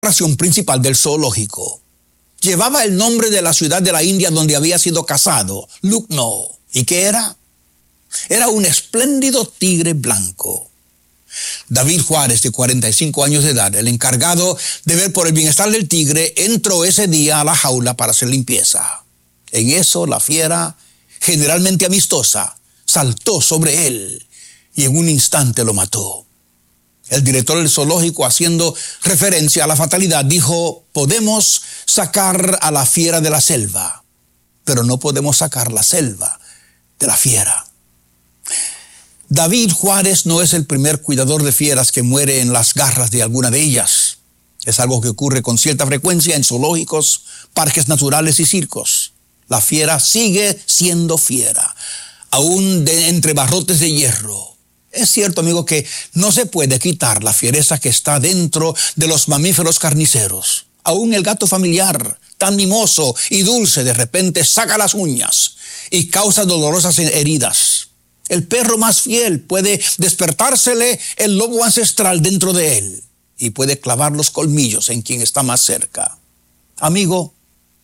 atracción principal del zoológico. Llevaba el nombre de la ciudad de la India donde había sido cazado, Lucknow. ¿Y qué era? Era un espléndido tigre blanco. David Juárez, de 45 años de edad, el encargado de ver por el bienestar del tigre, entró ese día a la jaula para hacer limpieza. En eso, la fiera, generalmente amistosa, saltó sobre él y en un instante lo mató. El director del zoológico, haciendo referencia a la fatalidad, dijo: podemos sacar a la fiera de la selva, pero no podemos sacar la selva de la fiera. David Juárez no es el primer cuidador de fieras que muere en las garras de alguna de ellas. Es algo que ocurre con cierta frecuencia en zoológicos, parques naturales y circos. La fiera sigue siendo fiera, aún entre barrotes de hierro. Es cierto, amigo, que no se puede quitar la fiereza que está dentro de los mamíferos carniceros. Aún el gato familiar, tan mimoso y dulce, de repente saca las uñas y causa dolorosas heridas. El perro más fiel puede despertársele el lobo ancestral dentro de él y puede clavar los colmillos en quien está más cerca. Amigo,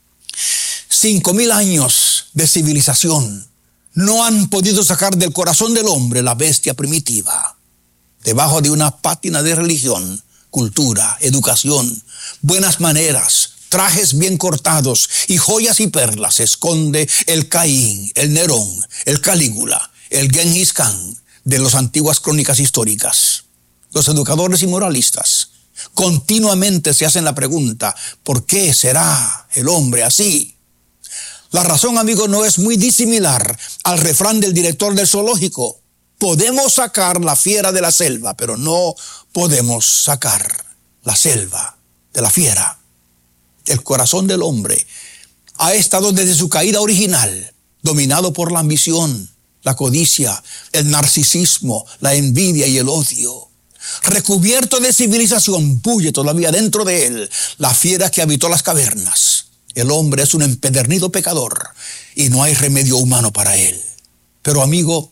5,000 años de civilización no han podido sacar del corazón del hombre la bestia primitiva. Debajo de una pátina de religión, cultura, educación, buenas maneras, trajes bien cortados y joyas y perlas se esconde el Caín, el Nerón, el Calígula, el Genghis Khan de las antiguas crónicas históricas. Los educadores y moralistas continuamente se hacen la pregunta: ¿por qué será el hombre así? La razón, amigo, no es muy disimilar al refrán del director del zoológico: podemos sacar la fiera de la selva, pero no podemos sacar la selva de la fiera. El corazón del hombre ha estado desde su caída original dominado por la ambición, la codicia, el narcisismo, la envidia y el odio. Recubierto de civilización, bulle todavía dentro de él la fiera que habitó las cavernas. El hombre es un empedernido pecador y no hay remedio humano para él. Pero, amigo,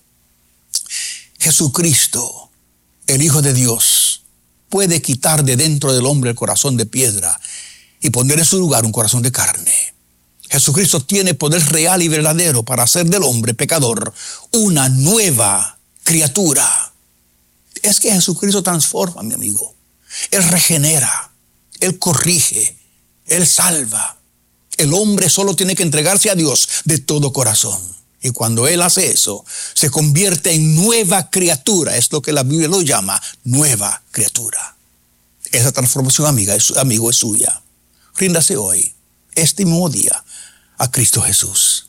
Jesucristo, el Hijo de Dios, puede quitar de dentro del hombre el corazón de piedra y poner en su lugar un corazón de carne. Jesucristo tiene poder real y verdadero para hacer del hombre pecador una nueva criatura. Es que Jesucristo transforma, mi amigo. Él regenera, Él corrige, Él salva. El hombre solo tiene que entregarse a Dios de todo corazón. Y cuando Él hace eso, se convierte en nueva criatura. Es lo que la Biblia lo llama nueva criatura. Esa transformación, amigo, es suya. Ríndase hoy, este mismo día, a Cristo Jesús.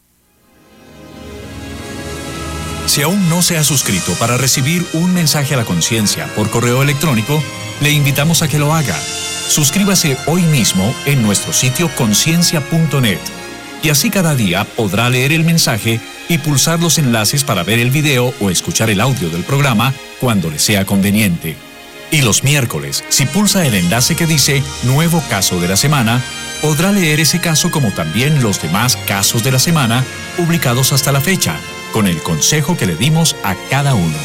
Si aún no se ha suscrito para recibir un mensaje a la conciencia por correo electrónico, le invitamos a que lo haga. Suscríbase hoy mismo en nuestro sitio conciencia.net y así cada día podrá leer el mensaje y pulsar los enlaces para ver el video o escuchar el audio del programa cuando le sea conveniente. Y los miércoles, si pulsa el enlace que dice Nuevo Caso de la Semana, podrá leer ese caso como también los demás casos de la semana publicados hasta la fecha, con el consejo que le dimos a cada uno.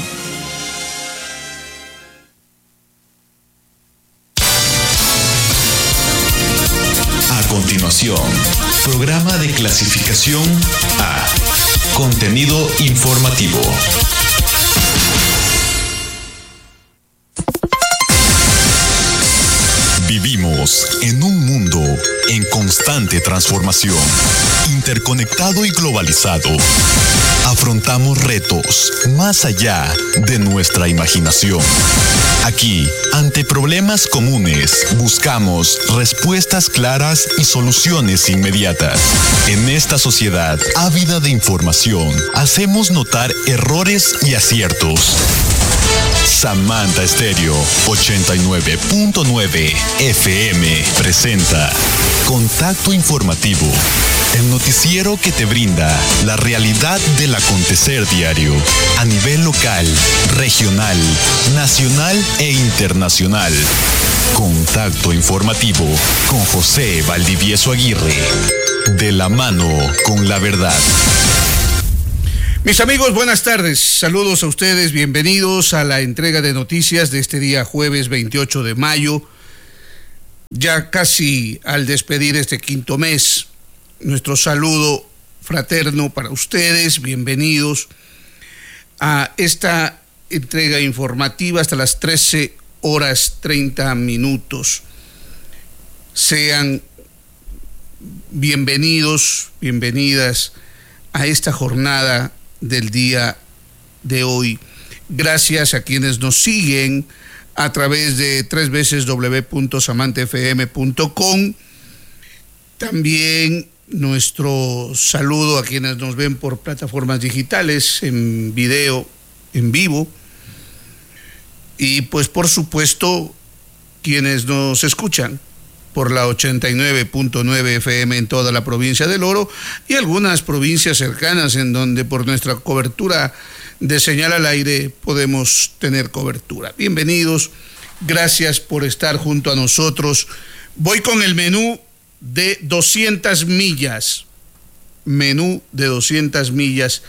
A continuación, programa de clasificación A. Contenido informativo. Vivimos en un mundo en constante transformación, interconectado y globalizado. Afrontamos retos más allá de nuestra imaginación. Aquí, ante problemas comunes, buscamos respuestas claras y soluciones inmediatas. En esta sociedad ávida de información, hacemos notar errores y aciertos. Samantha Estéreo 89.9 FM presenta Contacto Informativo, el noticiero que te brinda la realidad del acontecer diario a nivel local, regional, nacional e internacional. Contacto Informativo con José Valdivieso Aguirre, de la mano con la verdad. Mis amigos, buenas tardes. Saludos a ustedes, bienvenidos a la entrega de noticias de este día jueves 28 de mayo. ya casi al despedir este quinto mes. Nuestro saludo fraterno para ustedes, bienvenidos a esta entrega informativa hasta las 13:30. Sean bienvenidos, bienvenidas a esta jornada del día de hoy. Gracias a quienes nos siguen a través de www.samantefm.com. También nuestro saludo a quienes nos ven por plataformas digitales, en video, en vivo. Y pues por supuesto, quienes nos escuchan por la 89.9 FM en toda la provincia del Oro y algunas provincias cercanas en donde por nuestra cobertura de señal al aire podemos tener cobertura. Bienvenidos, gracias por estar junto a nosotros. Voy con el menú de 200 millas. Menú de 200 millas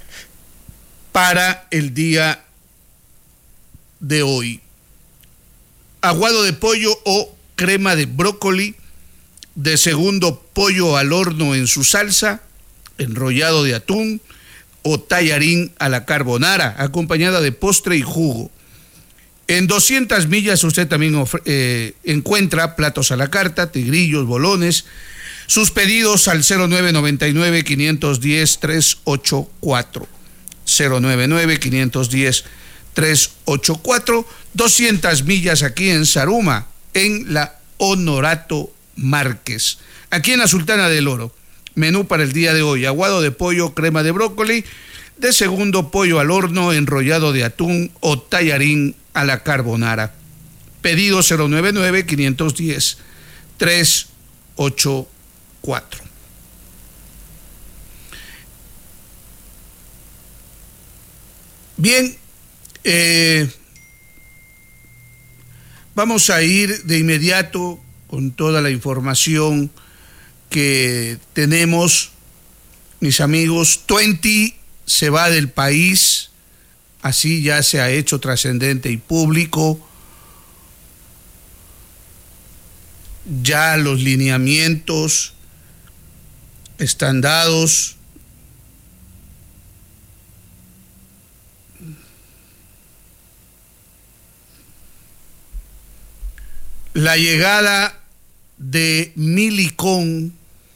para el día de hoy. Aguado de pollo o crema de brócoli. De segundo, pollo al horno en su salsa, enrollado de atún o tallarín a la carbonara, acompañada de postre y jugo. En 200 millas usted también encuentra platos a la carta, tigrillos, bolones. Sus pedidos al 0999-510-384. 099-510-384. 200 millas aquí en Zaruma, en la Honorato Márquez. Aquí en la Sultana del Oro. Menú para el día de hoy: aguado de pollo, crema de brócoli. De segundo, pollo al horno, enrollado de atún o tallarín a la carbonara. Pedido 099-510-384. Bien, vamos a ir de inmediato con toda la información que tenemos. Mis amigos, Tuenti se va del país, así ya se ha hecho trascendente y público. Ya los lineamientos están dados. La llegada de Millicom,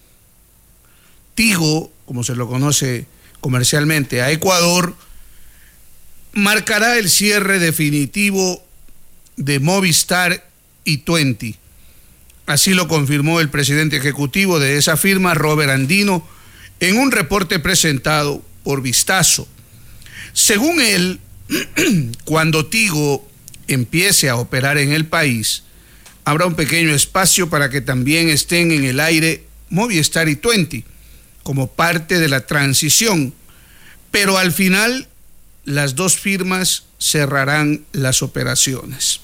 Tigo, como se lo conoce comercialmente, a Ecuador, marcará el cierre definitivo de Movistar y Tuenti. Así lo confirmó el presidente ejecutivo de esa firma, Robert Andino, en un reporte presentado por Vistazo. Según él, cuando Tigo empiece a operar en el país, habrá un pequeño espacio para que también estén en el aire Movistar y Tuenti, como parte de la transición, pero al final las dos firmas cerrarán las operaciones.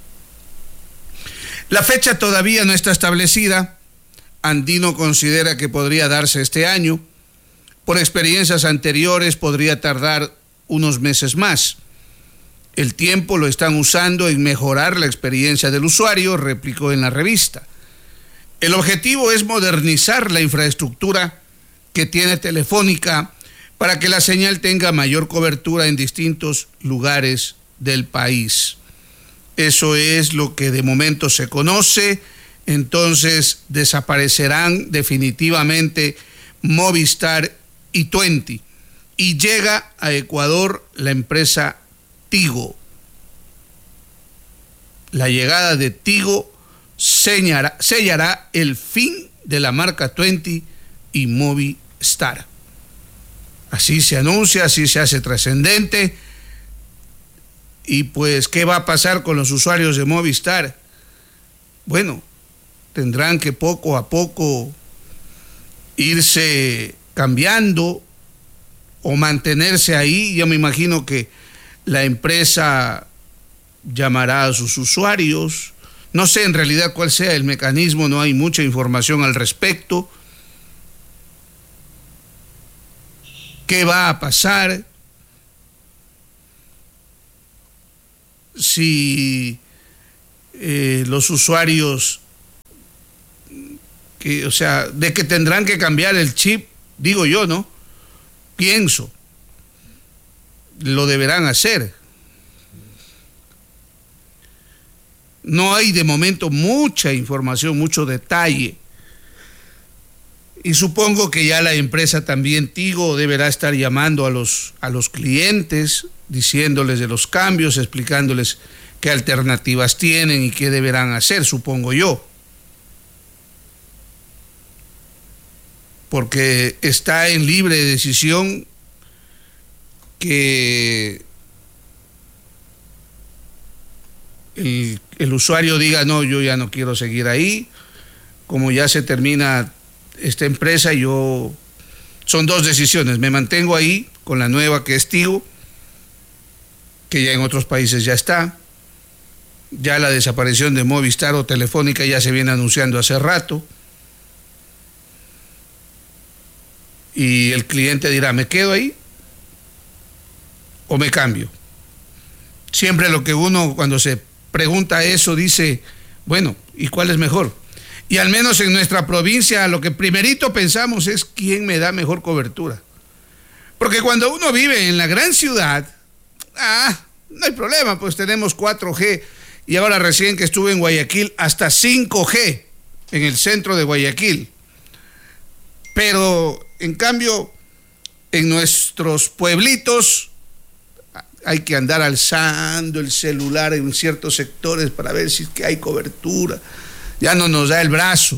La fecha todavía no está establecida. Andino considera que podría darse este año. Por experiencias anteriores podría tardar unos meses más. El tiempo lo están usando en mejorar la experiencia del usuario, replicó en la revista. El objetivo es modernizar la infraestructura que tiene Telefónica para que la señal tenga mayor cobertura en distintos lugares del país. Eso es lo que de momento se conoce. Entonces desaparecerán definitivamente Movistar y Tuenti y llega a Ecuador la empresa Tigo. La llegada de Tigo sellará el fin de la marca Tuenti y Movistar. Así se anuncia, así se hace trascendente. Y pues, ¿qué va a pasar con los usuarios de Movistar? Bueno, tendrán que poco a poco irse cambiando o mantenerse ahí. Yo me imagino que la empresa llamará a sus usuarios. No sé en realidad cuál sea el mecanismo, no hay mucha información al respecto. ¿Qué va a pasar si los usuarios o sea, de que tendrán que cambiar el chip, digo yo, ¿no? Pienso, lo deberán hacer. No hay de momento mucha información, mucho detalle. Y supongo que ya la empresa también, Tigo, deberá estar llamando a los clientes, diciéndoles de los cambios, explicándoles qué alternativas tienen y qué deberán hacer, supongo yo. Porque está en libre decisión que el usuario diga, no, yo ya no quiero seguir ahí, como ya se termina esta empresa, son dos decisiones: me mantengo ahí con la nueva que es Tigo, que ya en otros países ya está, ya la desaparición de Movistar o Telefónica ya se viene anunciando hace rato, y el cliente dirá, ¿me quedo ahí o me cambio? Siempre lo que uno cuando se pregunta eso dice, bueno, ¿y cuál es mejor? Y al menos en nuestra provincia lo que primerito pensamos es quién me da mejor cobertura. Porque cuando uno vive en la gran ciudad, no hay problema, pues tenemos 4G y ahora recién que estuve en Guayaquil, hasta 5G en el centro de Guayaquil. Pero en cambio, en nuestros pueblitos hay que andar alzando el celular en ciertos sectores para ver si es que hay cobertura. Ya no nos da el brazo.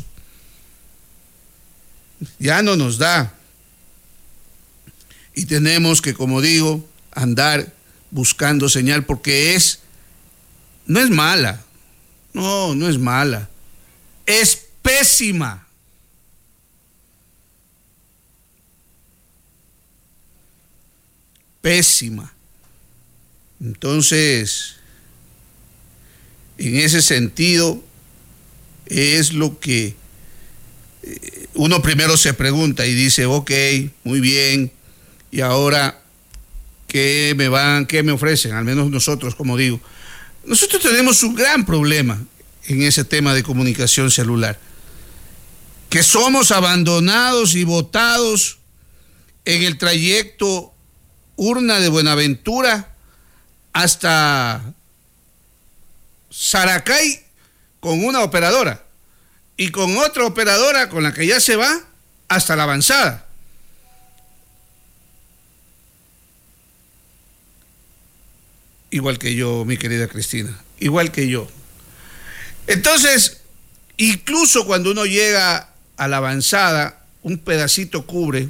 Ya no nos da. Y tenemos que, como digo, andar buscando señal porque no es mala. No es mala. Es pésima. Pésima. Entonces, en ese sentido, es lo que uno primero se pregunta y dice, ok, muy bien, y ahora, ¿qué me ofrecen? Al menos nosotros, como digo, nosotros tenemos un gran problema en ese tema de comunicación celular, que somos abandonados y botados en el trayecto Urna de Buenaventura hasta Saracay con una operadora y con otra operadora con la que ya se va hasta La Avanzada. Igual que yo, mi querida Cristina, igual que yo. Entonces, incluso cuando uno llega a La Avanzada, un pedacito cubre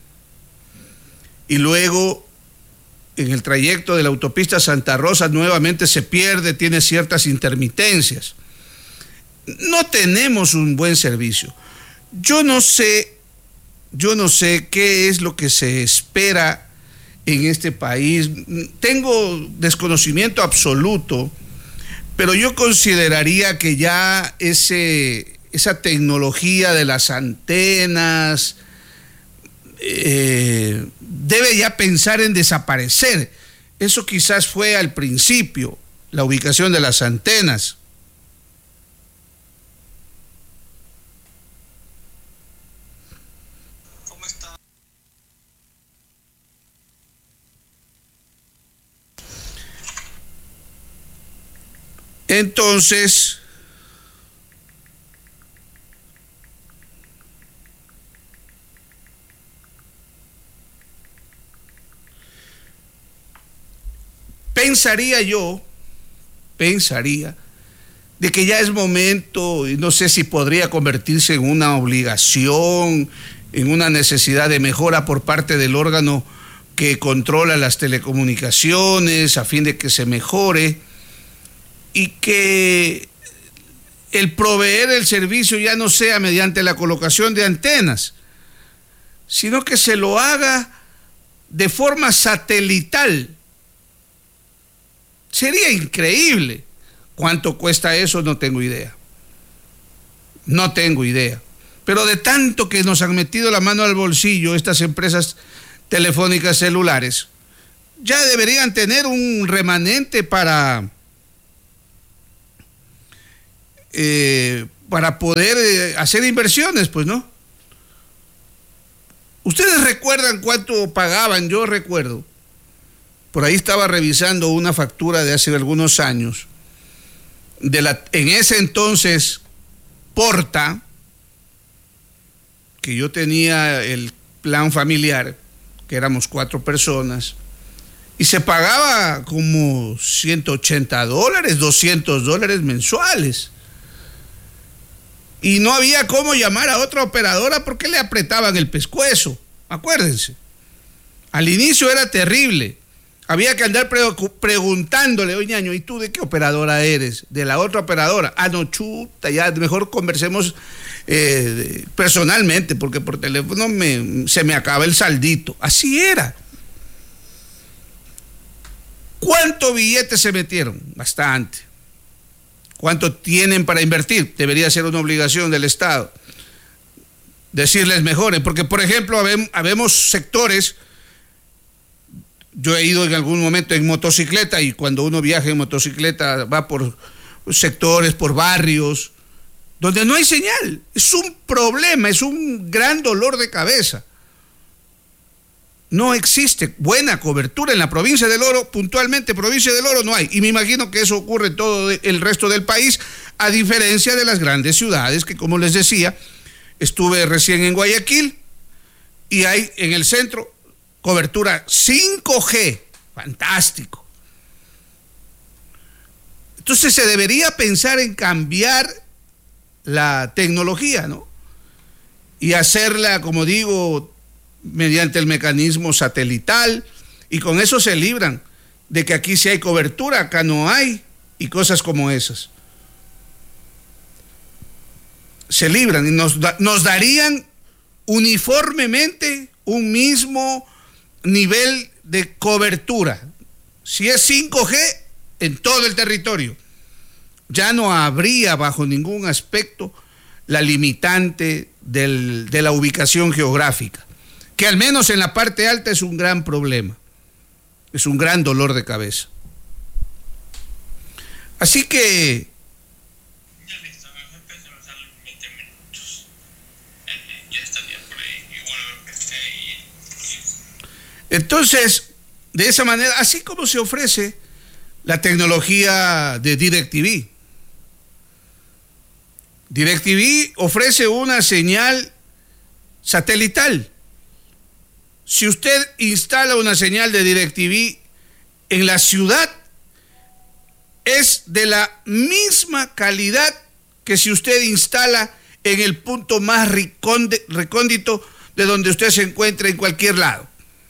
y luego en el trayecto de la autopista Santa Rosa nuevamente se pierde, tiene ciertas intermitencias. No tenemos un buen servicio. Yo no sé qué es lo que se espera en este país. Tengo desconocimiento absoluto, pero yo consideraría que ya esa tecnología de las antenas debe ya pensar en desaparecer. Eso quizás fue al principio, la ubicación de las antenas. ¿Cómo está? Entonces, pensaría de que ya es momento, y no sé si podría convertirse en una obligación, en una necesidad de mejora por parte del órgano que controla las telecomunicaciones a fin de que se mejore y que el proveer el servicio ya no sea mediante la colocación de antenas, sino que se lo haga de forma satelital. Sería increíble. ¿Cuánto cuesta eso? No tengo idea. Pero de tanto que nos han metido la mano al bolsillo estas empresas telefónicas celulares, ya deberían tener un remanente para para poder hacer inversiones, pues, ¿no? ¿Ustedes recuerdan cuánto pagaban? Yo recuerdo. Por ahí estaba revisando una factura de hace algunos años. En ese entonces, Porta, que yo tenía el plan familiar, que éramos 4 personas, y se pagaba como $180, $200 mensuales. Y no había cómo llamar a otra operadora porque le apretaban el pescuezo. Acuérdense. Al inicio era terrible. Había que andar preguntándole, oye, ñaño, ¿y tú de qué operadora eres? De la otra operadora. Ah, no, chuta, ya mejor conversemos personalmente, porque por teléfono se me acaba el saldito. Así era. ¿Cuánto billete se metieron? Bastante. ¿Cuánto tienen para invertir? Debería ser una obligación del Estado. Decirles mejoren, porque por ejemplo, habemos sectores. Yo he ido en algún momento en motocicleta y cuando uno viaja en motocicleta va por sectores, por barrios, donde no hay señal. Es un problema, es un gran dolor de cabeza. No existe buena cobertura en la provincia del Oro, puntualmente provincia del Oro no hay. Y me imagino que eso ocurre en todo el resto del país, a diferencia de las grandes ciudades, que como les decía, estuve recién en Guayaquil y hay en el centro cobertura 5G, fantástico. Entonces se debería pensar en cambiar la tecnología, ¿no? Y hacerla, como digo, mediante el mecanismo satelital, y con eso se libran de que aquí sí hay cobertura, acá no hay, y cosas como esas. Se libran y nos darían uniformemente un mismo nivel de cobertura. Si es 5G en todo el territorio, ya no habría bajo ningún aspecto la limitante de la ubicación geográfica, que al menos en la parte alta es un gran problema, es un gran dolor de cabeza. Así que entonces, de esa manera, así como se ofrece la tecnología de DirecTV. DirecTV ofrece una señal satelital. Si usted instala una señal de DirecTV en la ciudad, es de la misma calidad que si usted instala en el punto más recóndito de donde usted se encuentre en cualquier lado.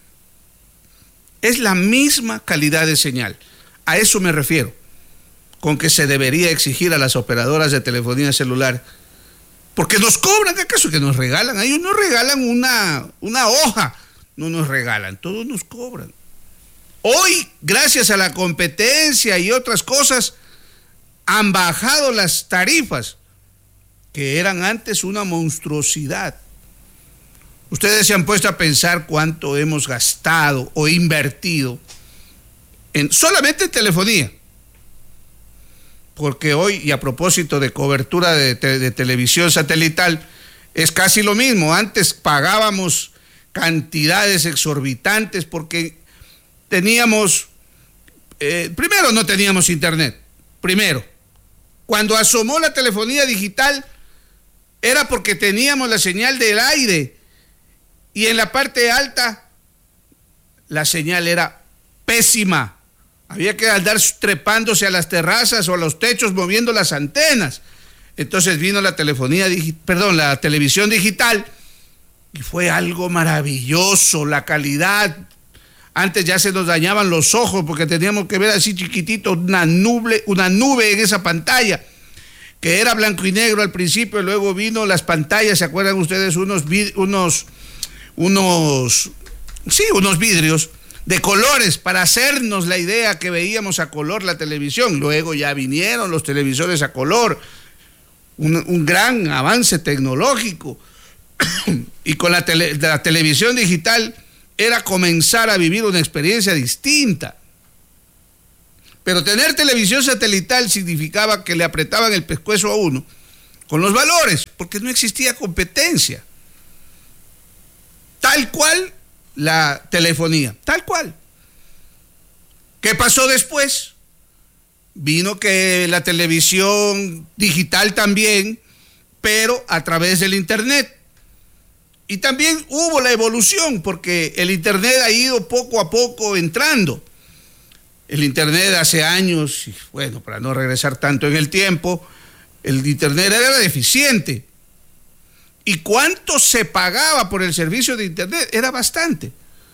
Es la misma calidad de señal. A eso me refiero, con que se debería exigir a las operadoras de telefonía celular, porque nos cobran, ¿acaso que nos regalan? Ellos nos regalan una hoja, no nos regalan, todos nos cobran. Hoy, gracias a la competencia y otras cosas, han bajado las tarifas, que eran antes una monstruosidad. Ustedes se han puesto a pensar cuánto hemos gastado o invertido solamente en telefonía. Porque hoy, y a propósito de cobertura de televisión satelital, es casi lo mismo. Antes pagábamos cantidades exorbitantes porque teníamos, primero no teníamos internet, primero. Cuando asomó la telefonía digital era porque teníamos la señal del aire y en la parte alta la señal era pésima. Había que andar trepándose a las terrazas o a los techos moviendo las antenas. Entonces vino la televisión digital y fue algo maravilloso, la calidad. Antes ya se nos dañaban los ojos porque teníamos que ver así chiquitito una nube en esa pantalla, que era blanco y negro al principio, y luego vino las pantallas, ¿se acuerdan ustedes? Unos vidrios de colores para hacernos la idea que veíamos a color la televisión. Luego ya vinieron los televisores a color, un gran avance tecnológico. Y con la televisión digital era comenzar a vivir una experiencia distinta. Pero tener televisión satelital significaba que le apretaban el pescuezo a uno con los valores, porque no existía competencia. Tal cual la telefonía, tal cual. ¿Qué pasó después? Vino que la televisión digital también, pero a través del Internet. Y también hubo la evolución, porque el Internet ha ido poco a poco entrando. El Internet hace años, y bueno, para no regresar tanto en el tiempo, el Internet era deficiente. ¿Y cuánto se pagaba por el servicio de Internet? Era bastante.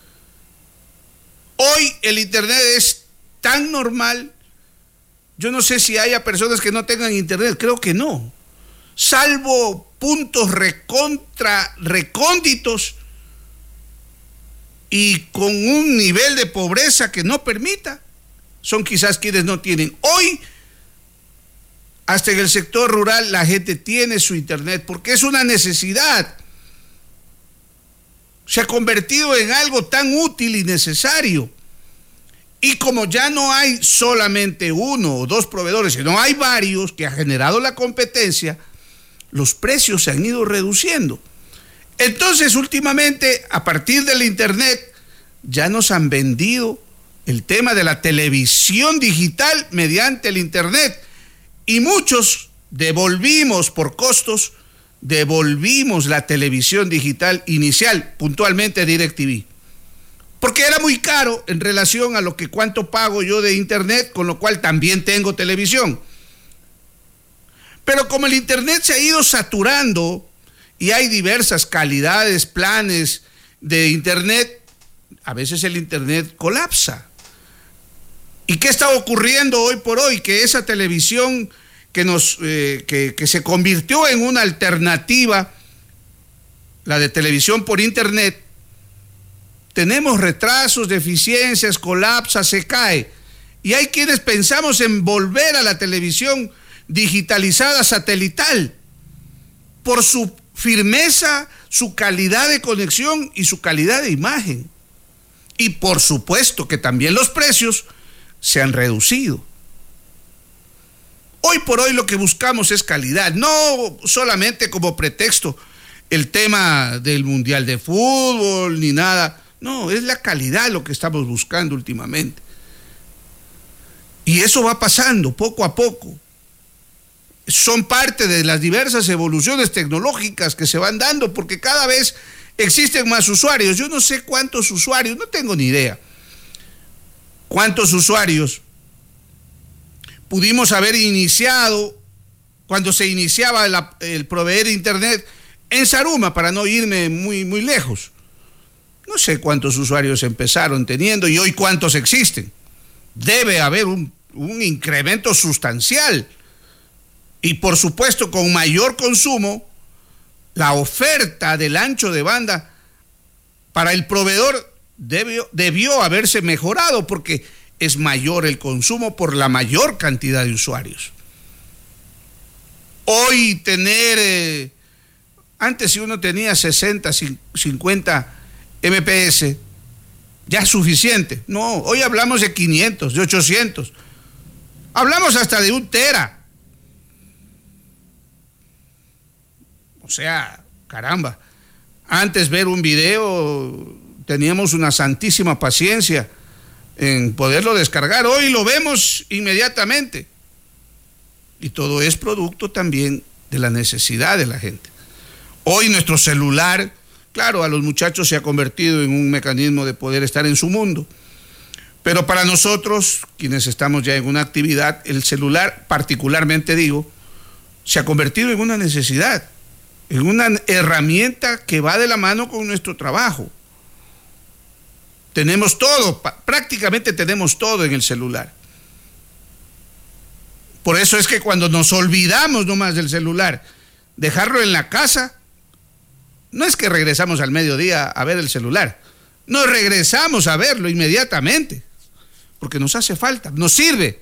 Hoy el Internet es tan normal. Yo no sé si haya personas que no tengan Internet, creo que no. Salvo puntos recónditos y con un nivel de pobreza que no permita, son quizás quienes no tienen. Hoy, hasta en el sector rural, la gente tiene su Internet porque es una necesidad. Se ha convertido en algo tan útil y necesario. Y como ya no hay solamente uno o dos proveedores, sino hay varios que ha generado la competencia, los precios se han ido reduciendo. Entonces, últimamente, a partir del Internet, ya nos han vendido el tema de la televisión digital mediante el Internet. Y muchos devolvimos por costos, devolvimos la televisión digital inicial, puntualmente DirecTV. Porque era muy caro en relación a lo que cuánto pago yo de Internet, con lo cual también tengo televisión. Pero como el Internet se ha ido saturando y hay diversas calidades, planes de Internet, a veces el Internet colapsa. ¿Y qué está ocurriendo hoy por hoy? Que esa televisión que se convirtió en una alternativa, la de televisión por Internet, tenemos retrasos, deficiencias, colapsa, se cae. Y hay quienes pensamos en volver a la televisión digitalizada satelital por su firmeza, su calidad de conexión y su calidad de imagen. Y por supuesto que también los precios se han reducido. Hoy por hoy lo que buscamos es calidad, no solamente como pretexto el tema del Mundial de Fútbol ni nada. No, es la calidad lo que estamos buscando últimamente. Y eso va pasando poco a poco. Son parte de las diversas evoluciones tecnológicas que se van dando, porque cada vez existen más usuarios. Yo no sé cuántos usuarios, no tengo ni idea cuántos usuarios pudimos haber iniciado cuando se iniciaba el proveer de Internet en Zaruma, para no irme muy lejos. No sé cuántos usuarios empezaron teniendo y hoy cuántos existen. Debe haber un incremento sustancial. Y por supuesto, con mayor consumo, la oferta del ancho de banda para el proveedor debió haberse mejorado, porque es mayor el consumo por la mayor cantidad de usuarios. Hoy antes si uno tenía 60, 50 MPS, ya es suficiente. No, hoy hablamos de 500, de 800. Hablamos hasta de 1 tera. O sea, caramba, antes ver un video teníamos una santísima paciencia en poderlo descargar. Hoy lo vemos inmediatamente. Y todo es producto también de la necesidad de la gente. Hoy nuestro celular, claro, a los muchachos se ha convertido en un mecanismo de poder estar en su mundo. Pero para nosotros, quienes estamos ya en una actividad, el celular, particularmente digo, se ha convertido en una necesidad, en una herramienta que va de la mano con nuestro trabajo. Tenemos todo, prácticamente tenemos todo en el celular. Por eso es que cuando nos olvidamos nomás del celular, dejarlo en la casa, no es que regresamos al mediodía a ver el celular, nos regresamos a verlo inmediatamente, porque nos hace falta, nos sirve.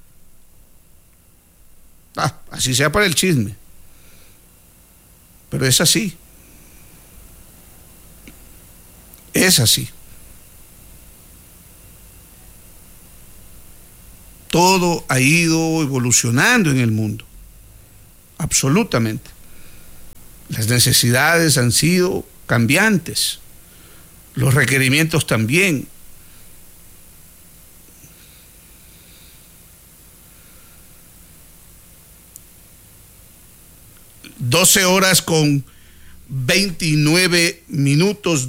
Así sea para el chisme. Pero es así. Es así. Todo ha ido evolucionando en el mundo. absolutamente. Las necesidades han sido cambiantes, los requerimientos también. Doce horas con 29 minutos,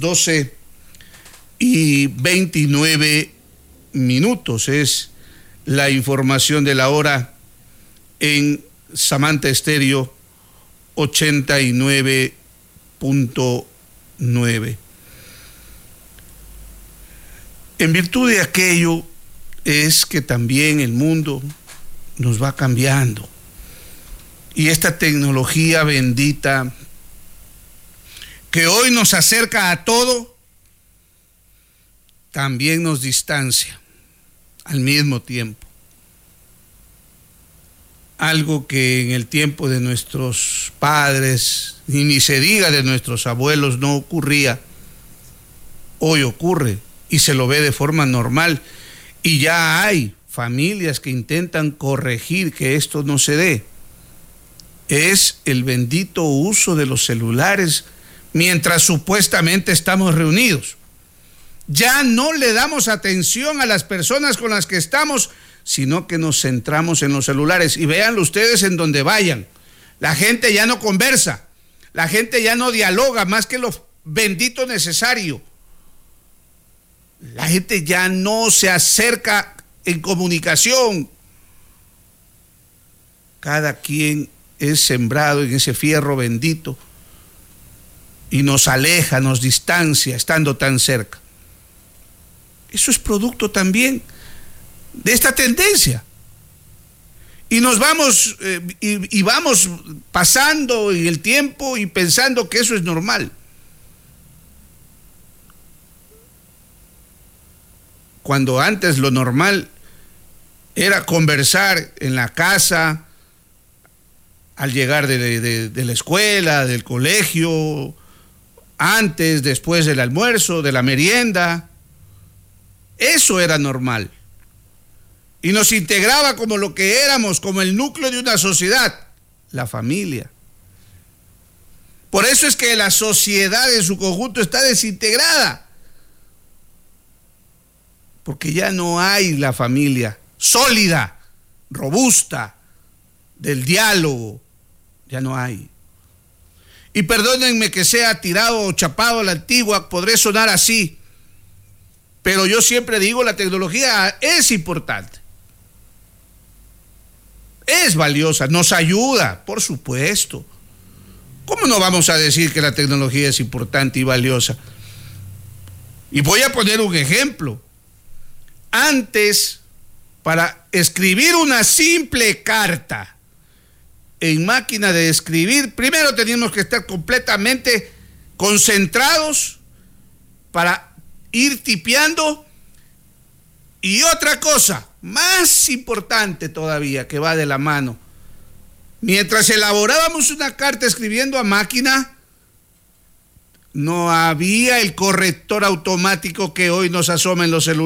12:29 es la información de la hora en Samantha Estéreo 89.9. En virtud de aquello es que también el mundo nos va cambiando. Y esta tecnología bendita que hoy nos acerca a todo, también nos distancia al mismo tiempo. Algo que en el tiempo de nuestros padres, y ni se diga de nuestros abuelos, no ocurría, hoy ocurre y se lo ve de forma normal. Y ya hay familias que intentan corregir que esto no se dé. Es el bendito uso de los celulares mientras supuestamente estamos reunidos. Ya no le damos atención a las personas con las que estamos, sino que nos centramos en los celulares. Y véanlo ustedes en donde vayan. La gente ya no conversa, la gente ya no dialoga más que lo bendito necesario. La gente ya no se acerca en comunicación. Cada quien es sembrado en ese fierro bendito y nos aleja, nos distancia estando tan cerca. Eso es producto también de esta tendencia. Y nos vamos y vamos pasando en el tiempo y pensando que eso es normal. Cuando antes lo normal era conversar en la casa, al llegar de la escuela, del colegio, antes, después del almuerzo, de la merienda. Eso era normal. Y nos integraba como lo que éramos, como el núcleo de una sociedad, la familia. Por eso es que la sociedad en su conjunto está desintegrada. Porque ya no hay la familia sólida, robusta, del diálogo. Ya no hay. Y perdónenme que sea tirado o chapado a la antigua, podré sonar así, pero yo siempre digo, la tecnología es importante, es valiosa, nos ayuda, por supuesto. ¿Cómo no vamos a decir que la tecnología es importante y valiosa? Y voy a poner un ejemplo. Antes, para escribir una simple carta en máquina de escribir, primero teníamos que estar completamente concentrados para ir tipeando. Y otra cosa, más importante todavía, que va de la mano, mientras elaborábamos una carta escribiendo a máquina, no había el corrector automático que hoy nos asoma en los celulares.